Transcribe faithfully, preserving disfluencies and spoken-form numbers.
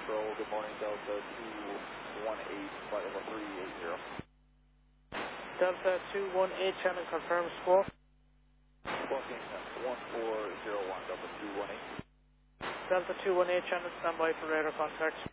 Control, good morning, Delta two one eight, flight level three eight zero. Delta two one eight, channel confirm, squawk. Squawking one four zero one, Delta two one eight. Delta two one eight, channel standby for radar contact.